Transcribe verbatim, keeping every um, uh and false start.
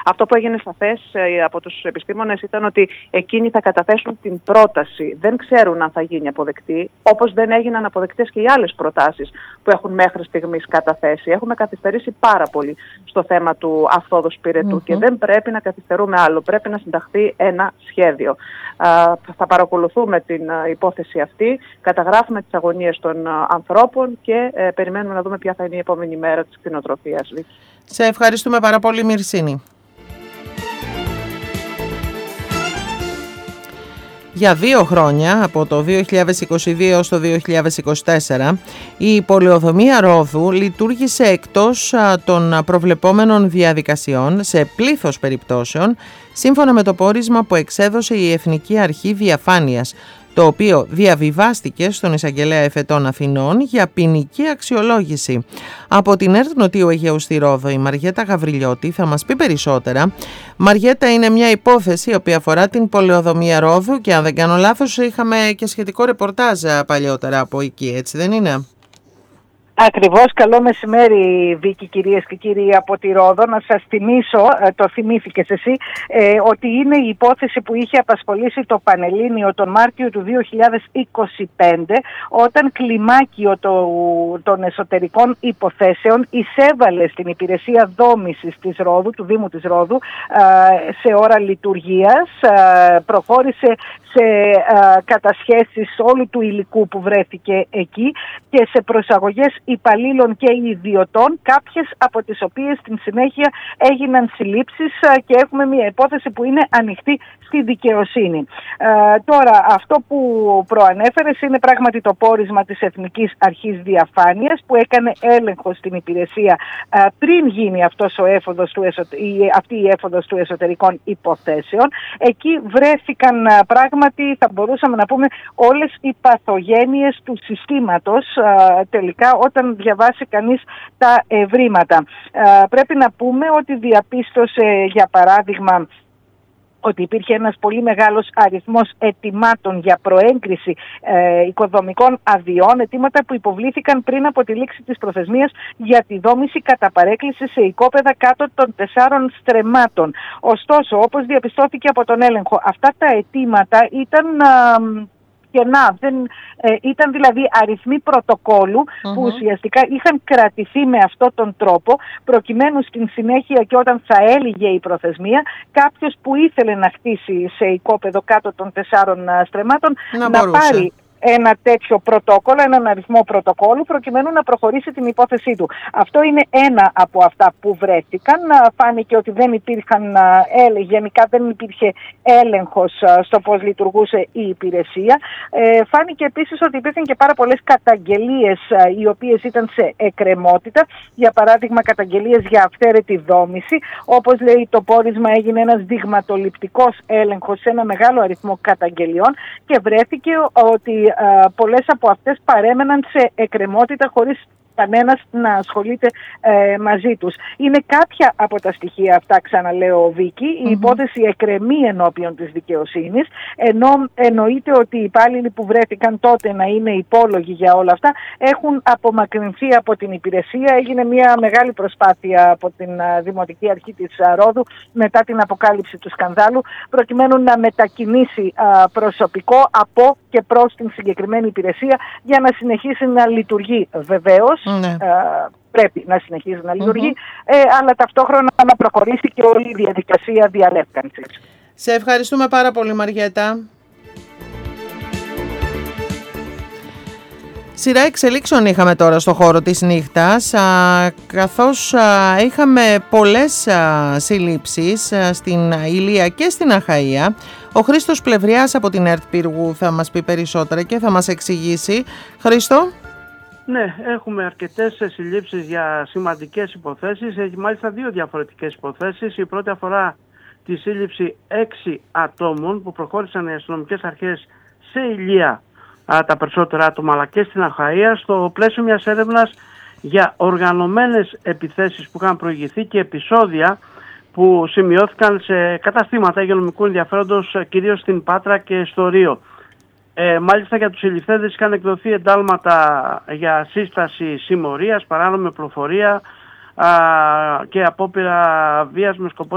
Αυτό που έγινε σαφές από τους επιστήμονες ήταν ότι εκείνοι θα καταθέσουν την πρόταση. Δεν ξέρουν αν θα γίνει αποδεκτή, όπως δεν έγιναν αποδεκτές και οι άλλες προτάσεις που έχουν μέχρι στιγμής καταθέσει. Έχουμε καθυστερήσει πάρα πολύ στο θέμα του αυθόδους πυρετού mm-hmm. και δεν πρέπει να καθυστερούμε άλλο. Πρέπει να συνταχθεί ένα σχέδιο. Α, θα παρακολουθούμε την υπόθεση αυτή, καταγράφουμε τις αγωνίες των ανθρώπων και ε, περιμένουμε να δούμε ποια θα είναι η επόμενη μέρα της κτηνοτροφίας. Σε ευχαριστούμε πάρα πολύ, Μυρσίνη. Για δύο χρόνια, από το δύο χιλιάδες είκοσι δύο έως το δύο χιλιάδες είκοσι τέσσερα, η πολεοδομία Ρόδου λειτουργήσε εκτός των προβλεπόμενων διαδικασιών σε πλήθος περιπτώσεων, σύμφωνα με το πόρισμα που εξέδωσε η Εθνική Αρχή Διαφάνειας, το οποίο διαβιβάστηκε στον Εισαγγελέα Εφετών Αθηνών για ποινική αξιολόγηση. Από την ΕΡΤ Νοτίου Αιγαίου στη Ρόδο, η Μαριέτα Γαβριλιώτη θα μας πει περισσότερα. Μαριέτα, είναι μια υπόθεση η οποία αφορά την πολεοδομία Ρόδου και αν δεν κάνω λάθος είχαμε και σχετικό ρεπορτάζ παλιότερα από εκεί, έτσι δεν είναι? Ακριβώς. Καλό μεσημέρι, Βίκη, κυρίες και κύριοι από τη Ρόδο. Να σας θυμίσω, το θυμήθηκες εσύ, ε, ότι είναι η υπόθεση που είχε απασχολήσει το Πανελλήνιο τον Μάρτιο του δύο χιλιάδες είκοσι πέντε, όταν κλιμάκιο το, των εσωτερικών υποθέσεων εισέβαλε στην υπηρεσία δόμησης της Ρόδου, του Δήμου της Ρόδου, ε, σε ώρα λειτουργίας, ε, προχώρησε σε ε, κατασχέσεις όλου του υλικού που βρέθηκε εκεί και σε προσαγωγές υπαλλήλων και ιδιωτών, κάποιες από τις οποίες στην συνέχεια έγιναν συλλήψεις και έχουμε μια υπόθεση που είναι ανοιχτή στη δικαιοσύνη. Ε, τώρα, αυτό που προανέφερες είναι πράγματι το πόρισμα της Εθνικής Αρχής Διαφάνειας που έκανε έλεγχο στην υπηρεσία ε, πριν γίνει αυτός ο έφοδος του εσω... η... αυτή η έφοδος του εσωτερικών υποθέσεων. Εκεί βρέθηκαν ε, πράγματι, θα μπορούσαμε να πούμε, όλες οι παθογένειες του συστήματος ε, τελικά όταν διαβάσει κανείς τα ευρήματα. Ε, πρέπει να πούμε ότι διαπίστωσε, για παράδειγμα, ότι υπήρχε ένας πολύ μεγάλος αριθμός αιτημάτων για προέγκριση ε, οικοδομικών αδειών, αιτήματα που υποβλήθηκαν πριν από τη λήξη της προθεσμίας για τη δόμηση κατά παρέκκληση σε οικόπεδα κάτω των τεσσάρων στρεμμάτων. Ωστόσο, όπως διαπιστώθηκε από τον έλεγχο, αυτά τα αιτήματα ήταν... Ε, κενά. Δεν, ε, ήταν δηλαδή αριθμοί πρωτοκόλου uh-huh. που ουσιαστικά είχαν κρατηθεί με αυτόν τον τρόπο, προκειμένου στην συνέχεια και όταν θα έλυγε η προθεσμία, κάποιος που ήθελε να χτίσει σε οικόπεδο κάτω των τεσσάρων στρεμμάτων να, να πάρει ένα τέτοιο πρωτόκολλο, έναν αριθμό πρωτοκόλλου, προκειμένου να προχωρήσει την υπόθεσή του. Αυτό είναι ένα από αυτά που βρέθηκαν. Φάνηκε ότι δεν υπήρχαν, γενικά δεν υπήρχε έλεγχος στο πώς λειτουργούσε η υπηρεσία. Φάνηκε επίσης ότι υπήρχαν και πάρα πολλές καταγγελίες οι οποίες ήταν σε εκκρεμότητα. Για παράδειγμα, καταγγελίες για αυθαίρετη δόμηση. Όπως λέει το πόρισμα, έγινε ένας δειγματοληπτικός έλεγχος σε ένα μεγάλο αριθμό καταγγελιών και βρέθηκε ότι Uh, πολλές από αυτές παρέμεναν σε εκκρεμότητα χωρίς κανένας να ασχολείται ε, μαζί τους. Είναι κάποια από τα στοιχεία αυτά, ξαναλέω, Βίκη. Mm-hmm. Η υπόθεση εκκρεμεί ενώπιον της δικαιοσύνης, ενώ εννοείται ότι οι υπάλληλοι που βρέθηκαν τότε να είναι υπόλογοι για όλα αυτά έχουν απομακρυνθεί από την υπηρεσία. Έγινε μια μεγάλη προσπάθεια από την uh, Δημοτική Αρχή της uh, Ρόδου μετά την αποκάλυψη του σκανδάλου, προκειμένου να μετακινήσει uh, προσωπικό από και προς την συγκεκριμένη υπηρεσία για να συνεχίσει να λειτουργεί. Βεβαίως, ναι. ε, πρέπει να συνεχίζει να λειτουργεί, mm-hmm. ε, αλλά ταυτόχρονα να προχωρήσει και όλη η διαδικασία διαλεύκανσης. Σε ευχαριστούμε πάρα πολύ, Μαριέτα. Σειρά εξελίξεων είχαμε τώρα στο χώρο της νύχτας, α, καθώς α, είχαμε πολλές α, συλλήψεις α, στην Ηλία και στην Αχαΐα. Ο Χρήστος Πλευριάς από την ΕΡΤ Πύργου θα μας πει περισσότερα και θα μας εξηγήσει. Χρήστο. Ναι, έχουμε αρκετές συλλήψεις για σημαντικές υποθέσεις, έχει μάλιστα δύο διαφορετικές υποθέσεις. Η πρώτη αφορά τη σύλληψη έξι ατόμων που προχώρησαν οι αστυνομικές αρχές σε Ηλία, α, τα περισσότερα άτομα, αλλά και στην Αχαΐα, στο πλαίσιο μιας έρευνας για οργανωμένες επιθέσεις που είχαν προηγηθεί και επεισόδια που σημειώθηκαν σε καταστήματα υγειονομικού ενδιαφέροντος, κυρίως στην Πάτρα και στο Ρίο. Ε, μάλιστα για τους συλληφθέντες είχαν εκδοθεί εντάλματα για σύσταση συμμορίας, παράνομη πληροφορία και απόπειρα βίας με σκοπό